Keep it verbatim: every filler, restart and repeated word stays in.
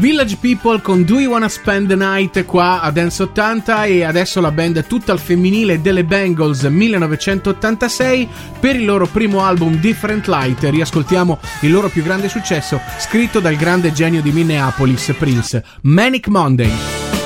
Village People con Do You Wanna Spend the Night qua a Dance ottanta, e adesso la band tutta al femminile delle Bangles millenovecentottantasei per il loro primo album Different Light. Riascoltiamo il loro più grande successo scritto dal grande genio di Minneapolis, Prince, Manic Monday.